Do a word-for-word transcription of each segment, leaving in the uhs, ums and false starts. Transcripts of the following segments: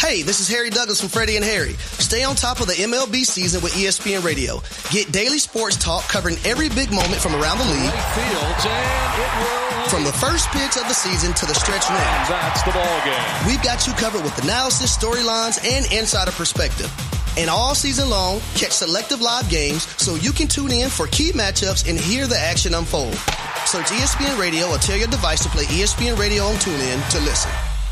Hey, this is Harry Douglas from Freddie and Harry. Stay on top of the M L B season with E S P N Radio. Get daily sports talk covering every big moment from around the league. Fields, and it will... From the first pitch of the season to the stretch run. That's the ball game. We've got you covered with analysis, storylines, and insider perspective. And all season long, catch selective live games so you can tune in for key matchups and hear the action unfold. Search E S P N Radio or tell your device to play E S P N Radio on TuneIn to listen.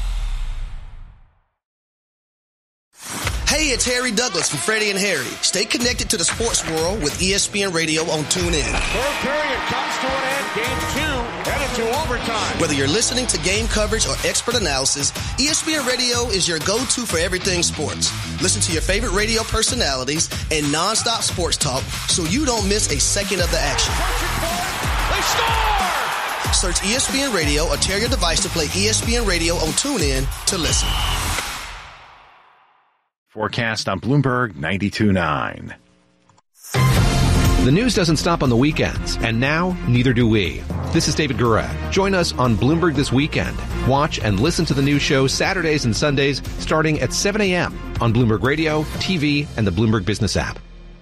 Hey, it's Harry Douglas from Freddie and Harry. Stay connected to the sports world with E S P N Radio on TuneIn. Third period comes to an end. Game two headed to overtime. Whether you're listening to game coverage or expert analysis, E S P N Radio is your go-to for everything sports. Listen to your favorite radio personalities and nonstop sports talk so you don't miss a second of the action. They score! Search E S P N Radio or tell your device to play E S P N Radio on TuneIn to listen. Forecast on Bloomberg ninety-two point nine. The news doesn't stop on the weekends, and now neither do we. This is David Gura. Join us on Bloomberg This Weekend. Watch and listen to the news show Saturdays and Sundays starting at seven a.m. on Bloomberg Radio, T V, and the Bloomberg Business app.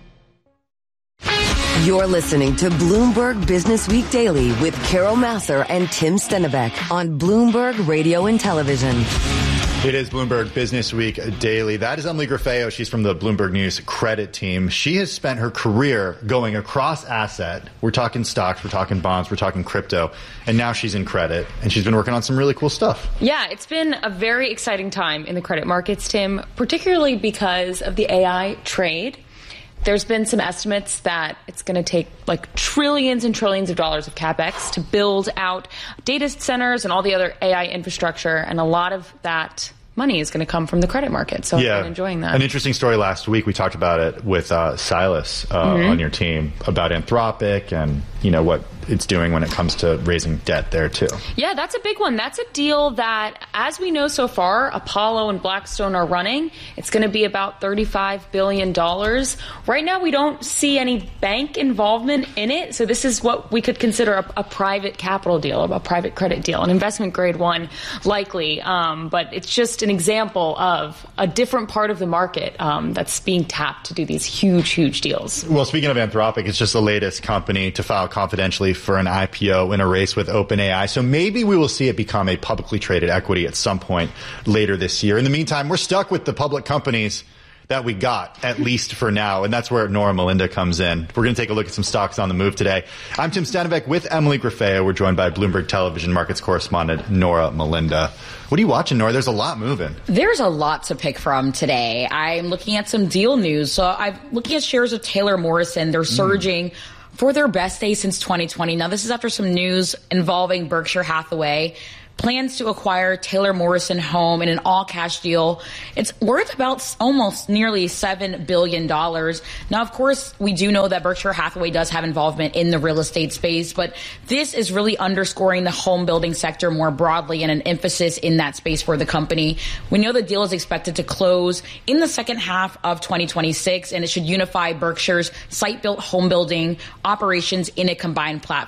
You're listening to Bloomberg Business Week Daily with Carol Massar and Tim Stennebeck on Bloomberg Radio and Television. It is Bloomberg Business Week Daily. That is Emily Grafeo. She's from the Bloomberg News credit team. She has spent her career going across asset. We're talking stocks, we're talking bonds, we're talking crypto, and now she's in credit, and she's been working on some really cool stuff. Yeah, it's been a very exciting time in the credit markets, Tim, particularly because of the A I trade. There's been some estimates that it's going to take like trillions and trillions of dollars of CapEx to build out data centers and all the other A I infrastructure. And a lot of that money is going to come from the credit market. So yeah, I've been enjoying that. An interesting story last week. We talked about it with uh, Silas uh, mm-hmm. on your team about Anthropic and, you know, what it's doing when it comes to raising debt there, too. Yeah, that's a big one. That's a deal that, as we know so far, Apollo and Blackstone are running. It's going to be about thirty-five billion dollars. Right now, we don't see any bank involvement in it. So this is what we could consider a, a private capital deal, a private credit deal, an investment grade one, likely. Um, but it's just an example of a different part of the market um, that's being tapped to do these huge, huge deals. Well, speaking of Anthropic, it's just the latest company to file confidentially for an I P O in a race with OpenAI. So maybe we will see it become a publicly traded equity at some point later this year. In the meantime, we're stuck with the public companies that we got, at least for now. And that's where Nora Melinda comes in. We're going to take a look at some stocks on the move today. I'm Tim Stennebeck with Emily Grafeo. We're joined by Bloomberg Television Markets correspondent Nora Melinda. What are you watching, Nora? There's a lot moving. There's a lot to pick from today. I'm looking at some deal news. So I'm looking at shares of Taylor Morrison. They're surging mm. for their best day since twenty twenty. Now, this is after some news involving Berkshire Hathaway. Plans to acquire Taylor Morrison Home in an all-cash deal. It's worth about almost nearly seven billion dollars. Now, of course, we do know that Berkshire Hathaway does have involvement in the real estate space, but this is really underscoring the home building sector more broadly and an emphasis in that space for the company. We know the deal is expected to close in the second half of twenty twenty-six, and it should unify Berkshire's site-built home building operations in a combined platform.